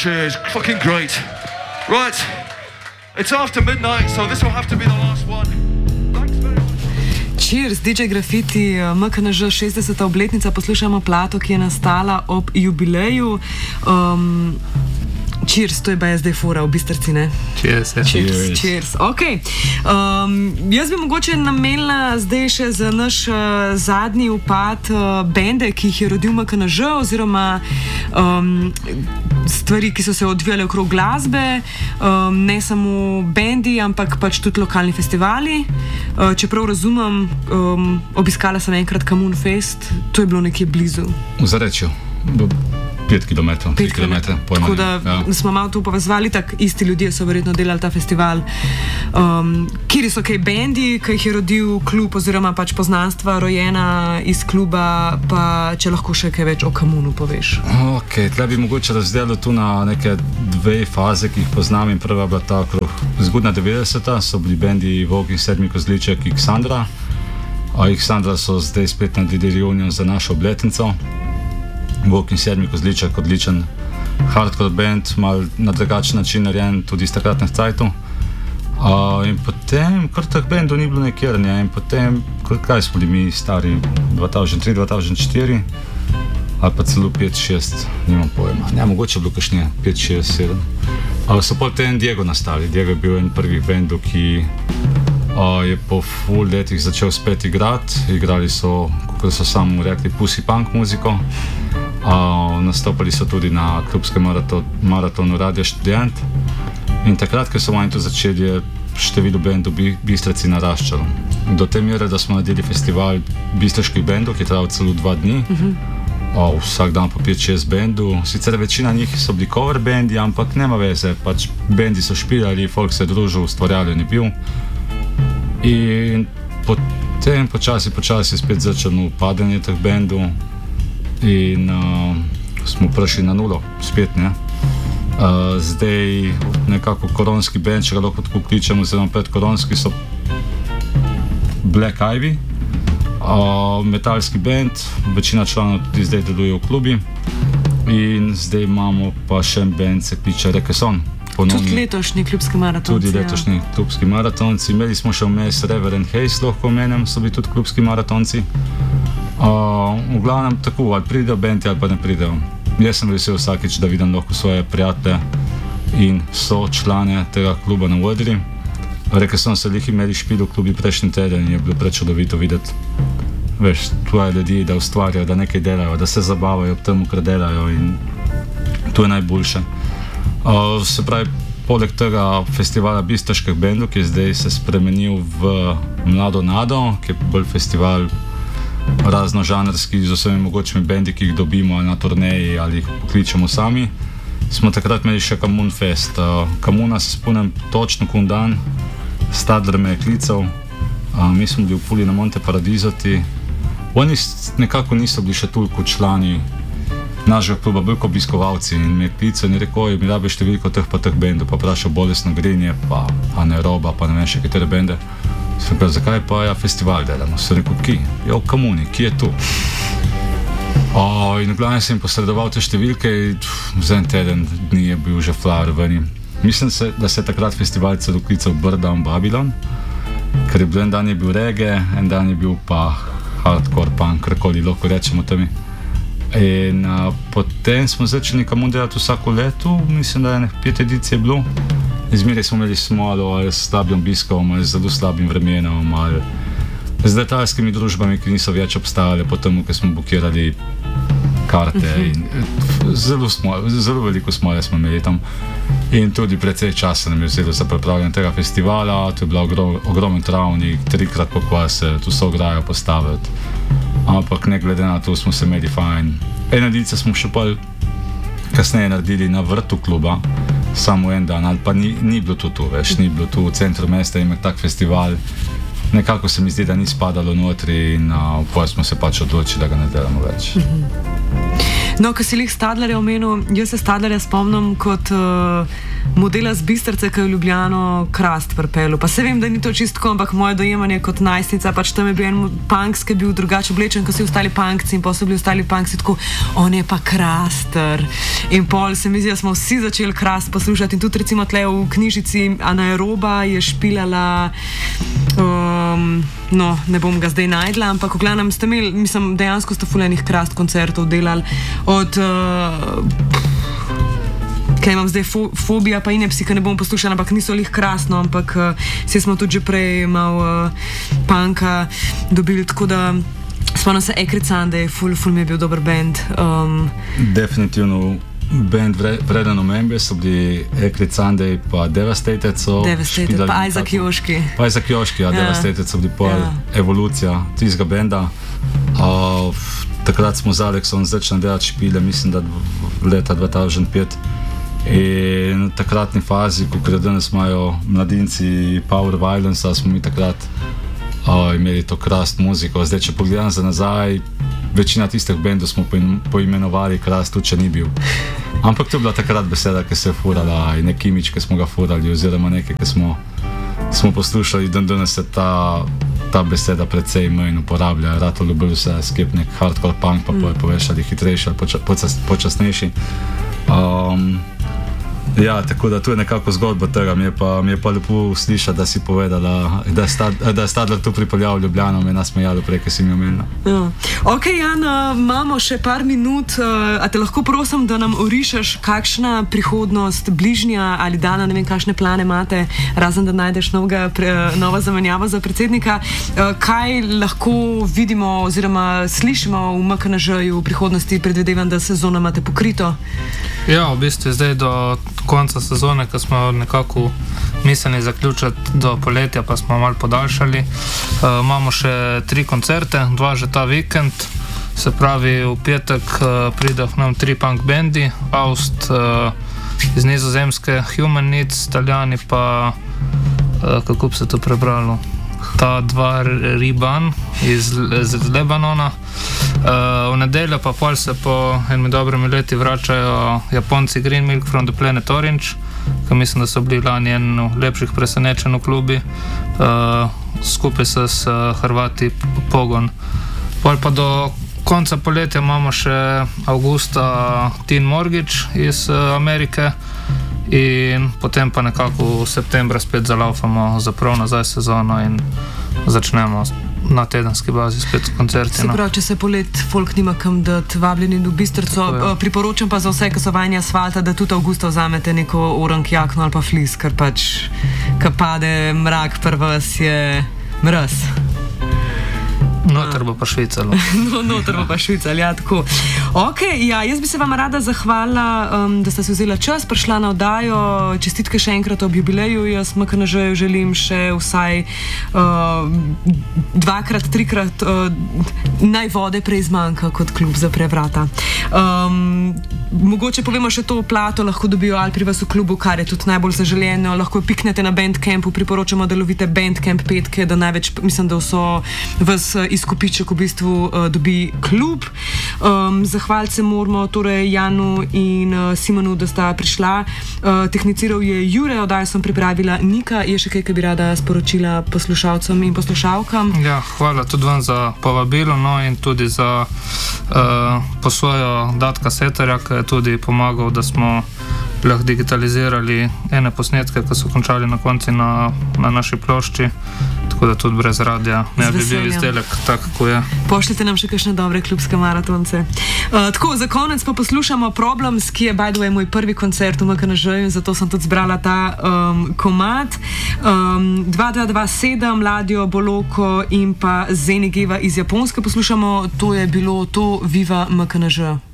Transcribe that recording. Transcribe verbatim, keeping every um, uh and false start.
Cheers. Fucking great. Right. It's after midnight, so this will have to be the last one. Thanks very much. Cheers, D J Graffiti, M K N Ž šestdeseta obletnica, poslušamo plato, ki je nastala ob jubileju. Um, Cheers, to je pa zdaj fora v Bistrci, ne? Cheers, ja. Cheers, cheers. Ok. Um, jaz bi mogoče namenila zdaj še za naš uh, zadnji upad uh, bende, ki jih je rodil M K N Ž, oziroma um, stvari, ki so se odvijale okrog glasbe, um, ne samo bendi, ampak pač tudi lokalni festivali. Uh, čeprav razumem, um, obiskala sem enkrat Kamun Fest, to je bilo nekje blizu. V Zarečju. Pet kilometrov, tri kilometre, pojma. Tako da ja. Smo malo to povezvali, tak isti ljudje so verjetno delali ta festival. Um, kjer so kaj bendi, ki jih je rodil klub, oziroma pač poznanstva rojena iz kluba, pa če lahko še kaj več o Kamunu poveš. Ok, tle bi mogoče razdelil tu na neke dve faze, ki jih poznam, in prva bila ta okrog zgodna devetdeseta, so bili bendi Vok in Sedmi kozliček, Xandra. A Xandra so zdaj spet naredili reunion za našo obletnico. Vok in Sedmi kozliček, odličen hardcore band, mal na drugačen način narejen tudi iz takratnih cajtov. Uh, in potem, kar teh bandov ni bilo nekjer, ne? In potem, kaj smo bili mi stari, dva tisoč tri, dva tisoč štiri, ali pa celo pet šest, nimam pojma. Ja, mogoče je bilo kakšne pet šest sedem. Uh, so potem Diego nastali. Diego je bil en prvih bandov, ki uh, je po full letih začel spet igrati. Igrali so, kako so samo rekli, pussy punk muziko. Uh, nastopali so tudi na klubskem maraton, maratonu Radio Študent. In takrat, ko so oni to začeli, je število bendov v Bistrici naraščalo. Do te mere, da smo naredili festival bistriških bendov, ki je trajal celo dva dni. Uh-huh. uh, vsak dan po pet šest bendov. Sicer večina njih so bili cover bendi, ampak nema veze, pač bendi so špilali, folk se je družil, ustvarjali je bil. In potem počasi, počasi spet začelo upadanje teh bendov. In uh, smo prišli na nulo, spet, ne. Uh, zdaj nekako koronski band, če ga lahko tako kličemo, oziroma predkoronski, so Black Ivy, uh, metalski band, večina članov tudi zdaj deluje v klubi. In zdaj imamo pa še en band, se kliče Rekeson. Ponovni, tudi letošnji klubski maratonci. Tudi letošnji ja. klubski maratonci. Imeli smo še vmes Reverend Hayes, lahko omenem, so bili tudi klubski maratonci. Uh, v glavnem tako, ali pridejo bendi ali pa ne pridejo. Jaz sem vesel vsakič, da vidim lahko svoje prijatelje in so člane tega kluba na odri. Rekel sem, se lih imeli špil v klubi prejšnji teden in je bilo prečudovito videti, veš, tvoje ljudi, da ustvarjajo, da nekaj delajo, da se zabavajo ob temu, kar delajo, in to je najboljše. Uh, se pravi, poleg tega festivala bistriških bendov, ki je zdaj se spremenil v Mlado Nado, ki je bolj festival raznožanrski, z vsemi mogočimi bendi, ki jih dobimo na turneji ali jih pokličemo sami, smo takrat imeli še Kamun Fest. Uh, Kamuna se spomnim točno kun dan, Stadler me je klical, uh, mi smo bili v Puli na Monte Paradizoti. Oni nekako niso bili še toliko člani našega kluba, bolj kot obiskovalci, in me je klical in je rekel, mi rabi številko teh pa teh bendov, pa vprašal Bolesno Grinje, pa Anaeroba, pa ne vem še katere bende. Sem rekel, zakaj pa ja festival delamo? Sem rekel, ki? Ja, v Kamuni, ki je tu? O, in v glavnem sem posredoval te številke in za en teden dni je bil že flyer veni. Mislim se, da se je takrat festival celo klical Burdown Babylon, ker je bil en dan je bil reggae, en dan je bil pa hardcore punk, karkoli lahko rečemo temi. In a, potem smo začeli Kamun delati vsako leto, mislim, da je nekaj pet edicije bilo. Izmeraj smo imeli smolo, ali s slabim obiskom, ali z zelo slabim vremenom, ali z letalskimi družbami, ki niso več obstajale, potem, ko smo bukirali karte. In zelo, smo, zelo veliko smole smo imeli tam. In tudi precej časa nam je vzelo za pripravljanje tega festivala. To je bila ogrom, ogromen travnik, trikrat pokvase, tu so ograjo postaviti. Ampak ne glede na to smo se imeli fajn. Ena edicija smo še pa kasneje naredili na vrtu kluba, samo en dan, ali pa ni, ni bilo to tu, veš, ni bilo tu v centru mesta imeti tak festival. Nekako se mi zdi, da ni spadalo notri in uh, potem smo se pač odločili, da ga ne delamo več. No, ko si lih Stadlerja omenil, jaz se Stadlerja spomnim kot uh, modela z Bistrice, ki je v Ljubljano Krast pripelil. Pa se vem, da ni to čistko, ampak moje dojemanje kot najstnica, pač tam je bil en punks, ki je bil drugače oblečen, kot si ostali punkci in pa so bili ostali punkci tako, on je pa Kraster. In pol se mi zdi, da smo vsi začeli Krast poslušati in tudi recimo tle v knjižici Anaeroba je špilala, um, no, ne bom ga zdaj najdla, ampak v glavnem ste imeli, mislim, dejansko ste fulejnih Krast koncertov delali. Od, uh, kaj imam zdaj, fo, fobija pa ine psi, ki ne bom poslušala, ampak niso lih krasno, ampak uh, vse smo tudi že prej malo uh, punka dobili, tako da spomnim se Acrid Sunday, ful, ful mi je bil dober band. Um, Definitivno band vreden omembe so bili Acrid Sunday pa Devastated so Devastated, pa Isaac Joški. Pa Isaac Joški, ja, ja. Devastated so bili pol ja. Evolucija tistega benda. Uh, takrat smo z Aleksom začeli delati špile, mislim, da leta dva tisoč pet. In v takratni fazi, ko danes imajo mladinci Power Violence, smo mi takrat uh, imeli to Krast muziko. Zdaj, če pogledam za nazaj, večina tistih bendov smo poimenovali Krast, tudi če ni bil. Ampak to je bila takrat beseda, ki se je furala in nek imič, ki smo ga furali, oziroma nekaj, ki smo, smo poslušali, da danes se ta ta beseda precej manj uporablja, rado ljubil se skepnik, hardcore punk, pa mm. poveš ali hitrejši ali poča, počas, počasnejši. Um, ja, tako da tu je nekako zgodba tega, mi je pa, mi je pa lepo slišati, da si povedala, da je, stad, da je Stadler tu pripeljal v Ljubljano, me nasmejalo prej, ki si mi omenila. Ja. Ok, Jan, imamo še par minut, a te lahko prosim, da nam orišeš, kakšna prihodnost bližnja ali dana, ne vem, kakšne plane imate, razen da najdeš novega, pre, nova zamenjava za predsednika. Kaj lahko vidimo oziroma slišimo v M K N Ž-ju v prihodnosti, predvidevam, da sezono imate pokrito? Ja, v bistvu zdaj do konca sezone, ko smo nekako mislili zaključiti do poletja, pa smo malo podaljšali. Uh, imamo še tri koncerte, dva že ta vikend, se pravi v petek uh, pridejo k nam tri punk bendi, Aust uh, iz Nizozemske, Human Needs, Italijani pa, uh, kako bi se to prebralo, ta dva Riban iz, iz Lebanona. Uh, v nedeljo pa pol se po enimi dobrimi leti vračajo Japonci Green Milk from the Planet Orange, ki mislim, da so bili lani en lepših presenečenj v klubi, uh, skupaj se s uh, Hrvati Pogon. Pol pa do konca poletja imamo še avgusta Teen Mortgage iz uh, Amerike in potem pa nekako v septembra spet zalaufamo za prav nazaj sezono in začnemo na tedenski bazi spet koncerti. Se pravi, če se polet folk nima kam dati vabljeni v Bistrico, priporočam pa za vse, ki so vajeni asfalta, da tudi avgusta vzamete neko orank jakno ali pa flis, ker pač, ko pade mrak, prva vas je mraz. Noter bo pa švicalo. No, noter bo pa švicalo, ja, tako. Ok, ja, jaz bi se vam rada zahvalila, um, da ste se vzela čas, prišla na oddajo, čestitke še enkrat ob jubileju, jaz M K N Ž-ju želim še vsaj uh, dvakrat, trikrat uh, naj vode prej zmanjka kot klub zapre vrata. Um, mogoče povemo še to plato, lahko dobijo ali pri vas v klubu, kar je tudi najbolj zaželjeno, lahko piknete na Bandcampu, priporočamo, da lovite Bandcamp petke, da največ, mislim, da so vas izkupiček v bistvu uh, dobi klub. Um, Zahvaliti se moramo torej Janu in uh, Simonu, da sta prišla. Uh, tehniciral je Jure, oddajo sem pripravila Nika. Je še kaj, ki bi rada sporočila poslušalcem in poslušalkam? Ja, hvala tudi vam za povabilo, no in tudi za uh, posvojo Datka Setarja, ki je tudi pomagal, da smo lahko digitalizirali ene posnetke, ki so končali na konci na, na naši plošči, tako da tudi brez radija ne bi bil izdelek tak, kako je. Pošljite nam še kakšne dobre klubske maratonce. Uh, tako, za konec pa poslušamo Problems, ki je by the way moj prvi koncert v M K N Ž-ju, zato sem tudi zbrala ta um, komad. Um, dva dva dva sedem, Ladjo, Boloko in pa Zenigeva iz Japonske poslušamo, to je bilo to, Viva M K N Ž.